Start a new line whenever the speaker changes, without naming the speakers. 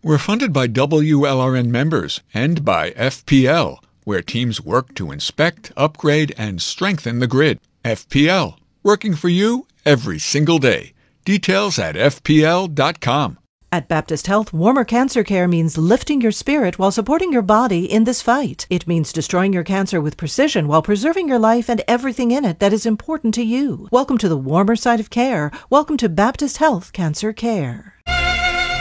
We're funded by WLRN members and by FPL, where teams work to inspect, upgrade, and strengthen the grid. FPL, working for you every single day. Details at fpl.com.
At Baptist Health, warmer cancer care means lifting your spirit while supporting your body in this fight. It means destroying your cancer with precision while preserving your life and everything in it that is important to you. Welcome to the warmer side of care. Welcome to Baptist Health Cancer Care.